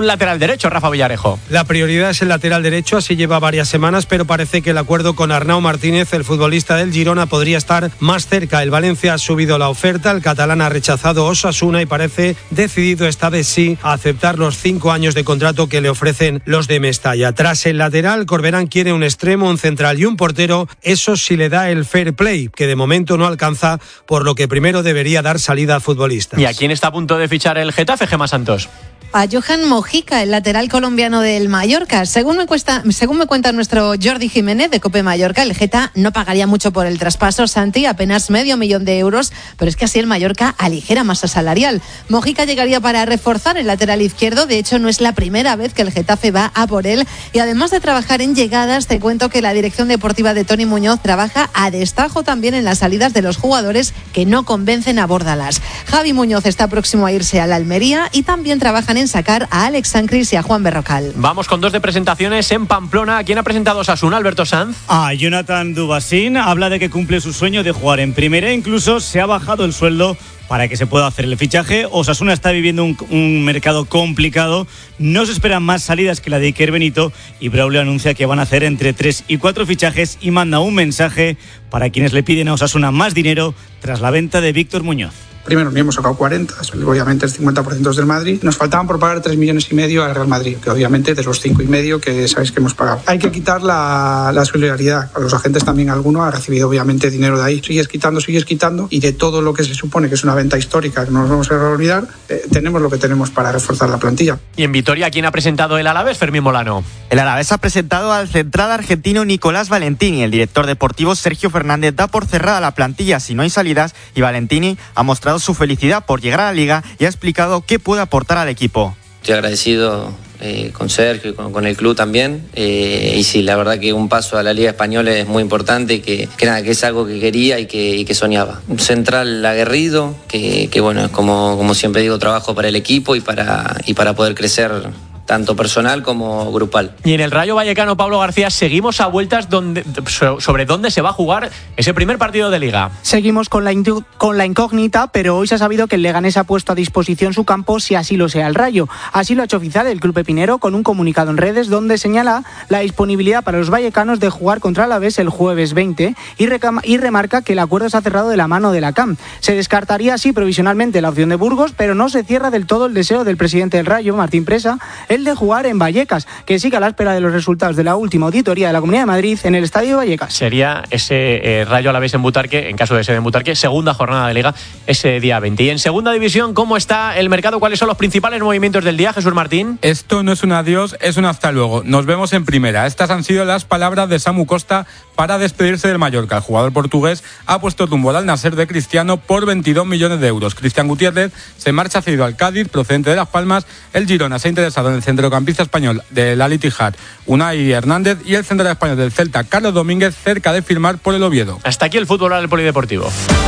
derecho, Rafa Villarejo. La prioridad es el lateral derecho, así lleva varias semanas, pero parece que el acuerdo con Arnau Martínez, el futbolista del Girona, podría estar más cerca. El Valencia ha subido la oferta, el catalán ha rechazado Osasuna y parece decidido esta vez sí a aceptar los 5 años de contrato que le ofrecen los de Mestalla. Tras el lateral, Corberán quiere un extremo, un central y un portero. Eso sí le da el fair play, que de momento no alcanza, por lo que primero debería dar salida a futbolistas. ¿Y a quién está a punto de fichar el Getafe, Gemma Santos? A Johan Mojica, el lateral colombiano del Mallorca. Según me cuenta nuestro Jordi Jiménez de COPE Mallorca, el Geta no pagaría mucho por el traspaso, Santi, apenas $500,000 de euros, pero es que así el Mallorca aligera masa salarial. Mojica llegaría para reforzar el lateral izquierdo, de hecho no es la primera vez que el Getafe va a por él, y además de trabajar en llegadas, te cuento que la dirección deportiva de Toni Muñoz trabaja a destajo también en las salidas de los jugadores que no convencen a Bórdalas. Javi Muñoz está próximo a irse a la Almería y también trabajan en sacar a Alex Sancris y a Juan Berrocal. Vamos con 2 de presentaciones en Pamplona. ¿Quién ha presentado Osasuna, Alberto Sanz? Jonathan Dubasín habla de que cumple su sueño de jugar en primera, incluso se ha bajado el sueldo para que se pueda hacer el fichaje. Osasuna está viviendo un mercado complicado, no se esperan más salidas que la de Iker Benito y Braulio anuncia que van a hacer entre 3 y 4 fichajes y manda un mensaje para quienes le piden a Osasuna más dinero tras la venta de Víctor Muñoz. Primero ni hemos sacado 40, obviamente el 50% es del Madrid. Nos faltaban por pagar 3,5 millones al Real Madrid, que obviamente de los 5,5 que sabéis que hemos pagado. Hay que quitar la solidaridad. A los agentes también alguno ha recibido obviamente dinero de ahí. Sigues quitando y de todo lo que se supone que es una venta histórica que no nos vamos a olvidar, tenemos lo que tenemos para reforzar la plantilla. Y en Vitoria, ¿quién ha presentado el Alavés, Fermín Molano? El Alavés ha presentado al central argentino Nicolás Valentini. El director deportivo Sergio Fernández da por cerrada la plantilla si no hay salidas y Valentini ha mostrado su felicidad por llegar a la Liga y ha explicado qué puede aportar al equipo. Estoy agradecido con Sergio y con el club también, y sí, la verdad que un paso a la Liga Española es muy importante, que es algo que quería y que soñaba. Un central aguerrido, que bueno, es como siempre digo, trabajo para el equipo y para poder crecer tanto personal como grupal. Y en el Rayo Vallecano, Pablo García, seguimos a vueltas sobre dónde se va a jugar ese primer partido de Liga. Seguimos con la incógnita, pero hoy se ha sabido que el Leganés ha puesto a disposición su campo si así lo sea el Rayo. Así lo ha hecho oficial el club pepinero con un comunicado en redes donde señala la disponibilidad para los vallecanos de jugar contra Alavés el jueves 20 y remarca que el acuerdo se ha cerrado de la mano de la CAM. Se descartaría así provisionalmente la opción de Burgos, pero no se cierra del todo el deseo del presidente del Rayo, Martín Presa, el de jugar en Vallecas, que sigue a la espera de los resultados de la última auditoría de la Comunidad de Madrid en el Estadio de Vallecas. Sería ese Rayo Alavés en Butarque, en caso de ser en Butarque, segunda jornada de Liga, ese día 20. Y en segunda división, ¿cómo está el mercado? ¿Cuáles son los principales movimientos del día, Jesús Martín? Esto no es un adiós, es un hasta luego. Nos vemos en primera. Estas han sido las palabras de Samu Costa para despedirse del Mallorca. El jugador portugués ha puesto rumbo al Al-Nassr de Cristiano por 22 millones de euros. Cristian Gutiérrez se marcha cedido al Cádiz, procedente de Las Palmas. El Girona se ha interesado en el centrocampista español del Al Ittihad, Unai Hernández, y el central español del Celta, Carlos Domínguez, cerca de firmar por el Oviedo. Hasta aquí el fútbol al polideportivo.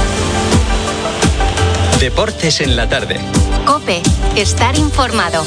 Deportes en la tarde. COPE, estar informado.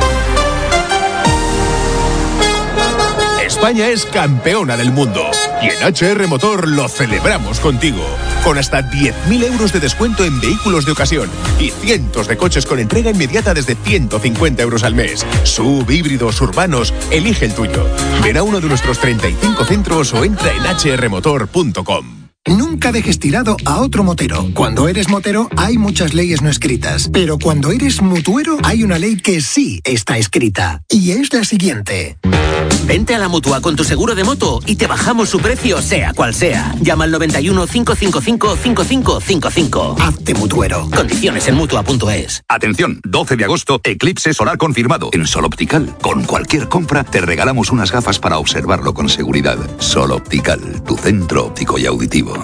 España es campeona del mundo y en HR Motor lo celebramos contigo. Con hasta 10.000 euros de descuento en vehículos de ocasión y cientos de coches con entrega inmediata desde 150 euros al mes. Sub, híbridos, urbanos, elige el tuyo. Ven a uno de nuestros 35 centros o entra en hrmotor.com. Nunca dejes tirado a otro motero. Cuando eres motero hay muchas leyes no escritas, pero cuando eres mutuero hay una ley que sí está escrita, y es la siguiente. Vente a la Mutua con tu seguro de moto y te bajamos su precio sea cual sea. Llama al 91 555 5555. Hazte mutuero. Condiciones en Mutua.es. Atención, 12 de agosto, eclipse solar confirmado. En Sol Optical, con cualquier compra te regalamos unas gafas para observarlo con seguridad. Sol Optical, tu centro óptico y auditivo.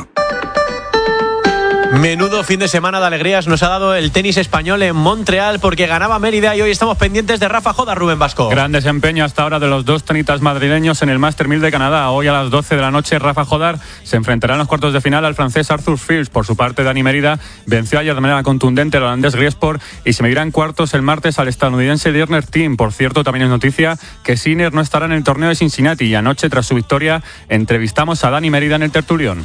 Menudo fin de semana de alegrías nos ha dado el tenis español en Montreal, porque ganaba Mérida y hoy estamos pendientes de Rafa Jodar, Rubén Vasco. Gran desempeño hasta ahora de los dos tenistas madrileños en el Master 1000 de Canadá. Hoy a las 12 de la noche Rafa Jodar se enfrentará en los cuartos de final al francés Arthur Fils. Por su parte, Dani Mérida venció ayer de manera contundente al holandés Griesport y se medirá en cuartos el martes al estadounidense Dirner Thiem. Por cierto, también es noticia que Sinner no estará en el torneo de Cincinnati, y anoche, tras su victoria, entrevistamos a Dani Mérida en el tertulión.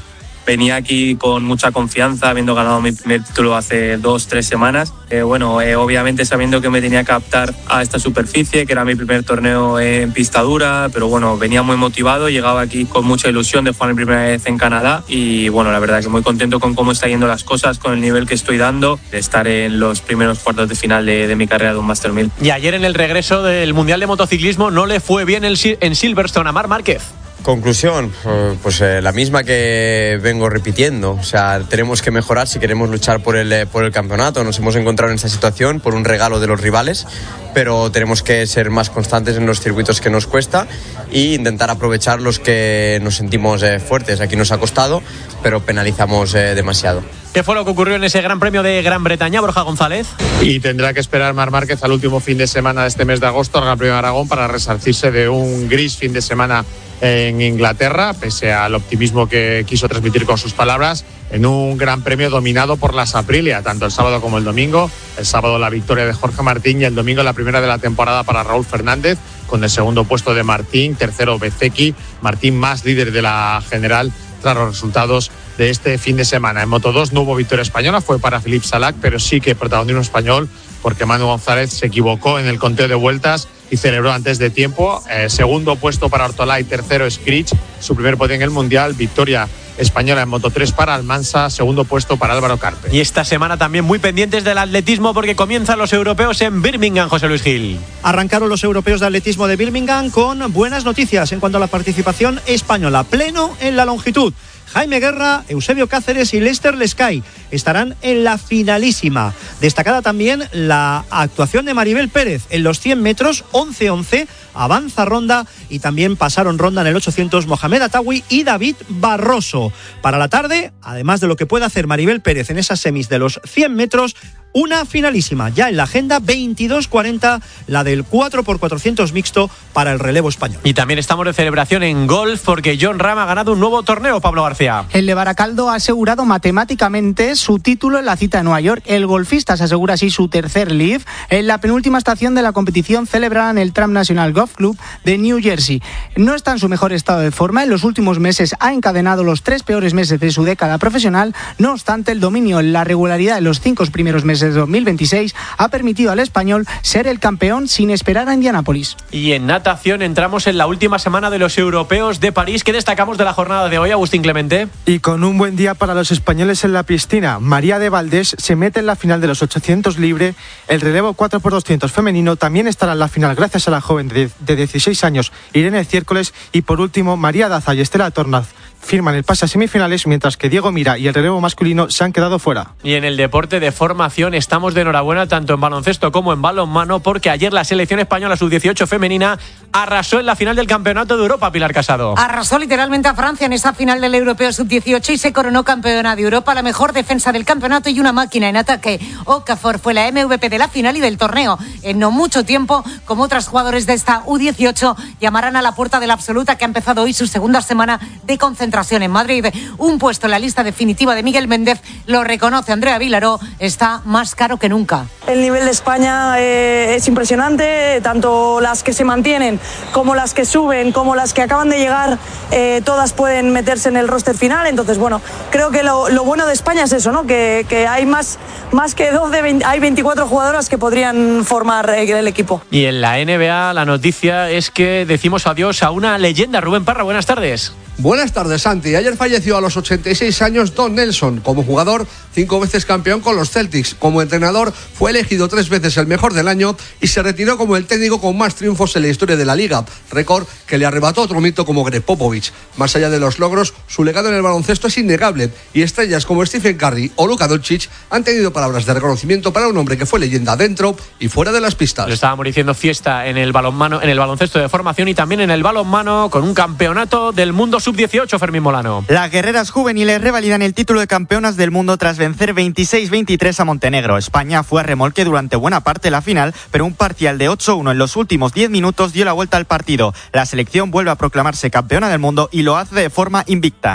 venía aquí con mucha confianza, habiendo ganado mi primer título hace 2-3 semanas. Obviamente sabiendo que me tenía que adaptar a esta superficie, que era mi primer torneo en pista dura, pero bueno, venía muy motivado, llegaba aquí con mucha ilusión de jugar mi primera vez en Canadá y bueno, la verdad que muy contento con cómo está yendo las cosas, con el nivel que estoy dando, de estar en los primeros cuartos de final de mi carrera de un Master 1000. Y ayer en el regreso del Mundial de Motociclismo no le fue bien en Silverstone a Marc Márquez. Conclusión, pues la misma que vengo repitiendo. O sea, tenemos que mejorar si queremos luchar por el campeonato. Nos hemos encontrado en esta situación por un regalo de los rivales, pero tenemos que ser más constantes en los circuitos que nos cuesta e intentar aprovechar los que nos sentimos fuertes. Aquí nos ha costado, pero penalizamos demasiado. ¿Qué fue lo que ocurrió en ese Gran Premio de Gran Bretaña, Borja González? Y tendrá que esperar Marc Márquez al último fin de semana de este mes de agosto al Gran Premio de Aragón para resarcirse de un gris fin de semana en Inglaterra, pese al optimismo que quiso transmitir con sus palabras, en un Gran Premio dominado por las Aprilia, tanto el sábado como el domingo. El sábado la victoria de Jorge Martín y el domingo la primera de la temporada para Raúl Fernández, con el segundo puesto de Martín, tercero Bezzecchi, Martín más líder de la general tras los resultados de este fin de semana. En Moto2 no hubo victoria española, fue para Philippe Salac, pero sí que protagonismo español, porque Manu González se equivocó en el conteo de vueltas y celebró antes de tiempo. Segundo puesto para Ortolá y tercero Scritch, su primer podio en el Mundial. Victoria española en Moto3 para Almansa, segundo puesto para Álvaro Carpe. Y esta semana también muy pendientes del atletismo porque comienzan los europeos en Birmingham, José Luis Gil. Arrancaron los europeos de atletismo de Birmingham con buenas noticias en cuanto a la participación española. Pleno en la longitud. Jaime Guerra, Eusebio Cáceres y Lester Lescay estarán en la finalísima. Destacada también la actuación de Maribel Pérez en los 100 metros, 11-11, avanza ronda y también pasaron ronda en el 800 Mohamed Atawi y David Barroso. Para la tarde, además de lo que puede hacer Maribel Pérez en esas semis de los 100 metros, una finalísima ya en la agenda 22:40, la del 4x400 mixto para el relevo español. Y también estamos de celebración en golf porque Jon Rahm ha ganado un nuevo torneo, Pablo García. El de Baracaldo ha asegurado matemáticamente su título en la cita de Nueva York. El golfista se asegura así su tercer Leaf en la penúltima estación de la competición celebrada en el Trump National Golf Club de New Jersey. No está en su mejor estado de forma. En los últimos meses ha encadenado los 3 peores meses de su década profesional. No obstante, el dominio en la regularidad de los 5 primeros meses de 2026 ha permitido al español ser el campeón sin esperar a Indianápolis. Y en natación entramos en la última semana de los europeos de París. ¿Qué destacamos de la jornada de hoy, Agustín Clemente? Y con un buen día para los españoles en la piscina. María de Valdés se mete en la final de los 800 libre. El relevo 4x200 femenino también estará en la final gracias a la joven de 16 años Irene Ciércoles. Y por último, María Daza y Estela Tornaz firman el pase a semifinales, mientras que Diego Mira y el relevo masculino se han quedado fuera. Y en el deporte de formación estamos de enhorabuena tanto en baloncesto como en balonmano, porque ayer la selección española sub-18 femenina arrasó en la final del Campeonato de Europa, Pilar Casado. Arrasó literalmente a Francia en esa final del Europeo sub-18 y se coronó campeona de Europa, la mejor defensa del campeonato y una máquina en ataque. Okafor fue la MVP de la final y del torneo. En no mucho tiempo, como otros jugadores de esta U18, llamarán a la puerta de la absoluta, que ha empezado hoy su segunda semana de concentración en Madrid. Un puesto en la lista definitiva de Miguel Méndez, lo reconoce Andrea Vilaró, está más caro que nunca. El nivel de España es impresionante, tanto las que se mantienen como las que suben, como las que acaban de llegar, todas pueden meterse en el roster final. Entonces, bueno, creo que lo bueno de España es eso, ¿no? Que hay más que 12, hay 24 jugadoras que podrían formar el equipo. Y en la NBA la noticia es que decimos adiós a una leyenda. Rubén Parra, buenas tardes. Buenas tardes, Santi. Ayer falleció a los 86 años Don Nelson. Como jugador, 5 veces campeón con los Celtics. Como entrenador, fue elegido 3 veces el mejor del año y se retiró como el técnico con más triunfos en la historia de la liga. Récord que le arrebató otro mito como Greg Popovich. Más allá de los logros, su legado en el baloncesto es innegable y estrellas como Stephen Curry o Luka Doncic han tenido palabras de reconocimiento para un hombre que fue leyenda dentro y fuera de las pistas. Le estábamos diciendo fiesta en el balonmano, en el baloncesto de formación y también en el balonmano, con un campeonato del mundo sub-18, Fermín Molano. Las guerreras juveniles revalidan el título de campeonas del mundo tras vencer 26-23 a Montenegro. España fue a remolque durante buena parte de la final, pero un parcial de 8-1 en los últimos 10 minutos dio la vuelta al partido. La selección vuelve a proclamarse campeona del mundo y lo hace de forma invicta.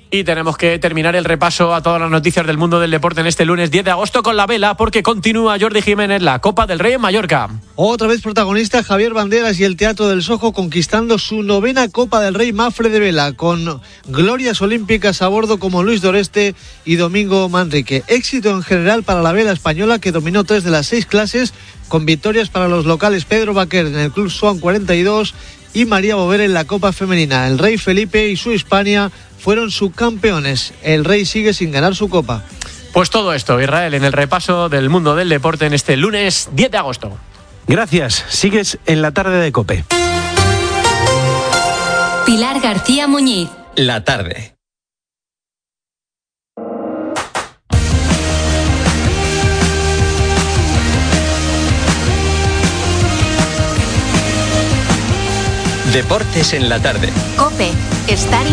Y tenemos que terminar el repaso a todas las noticias del mundo del deporte en este lunes 10 de agosto con la vela, porque continúa Jordi Jiménez la Copa del Rey en Mallorca. Otra vez protagonista Javier Banderas y el Teatro del Sojo conquistando su 9ª Copa del Rey Mafre de vela, con glorias olímpicas a bordo como Luis Doreste y Domingo Manrique. Éxito en general para la vela española, que dominó 3 de las 6 clases, con victorias para los locales Pedro Baquer en el Club Swan 42 y María Bovera en la Copa Femenina. El Rey Felipe y su Hispania fueron subcampeones. El Rey sigue sin ganar su Copa. Pues todo esto, Israel, en el repaso del mundo del deporte en este lunes 10 de agosto. Gracias. Sigues en la tarde de COPE. Pilar García Muñiz. La tarde. Deportes en la tarde. COPE. Estar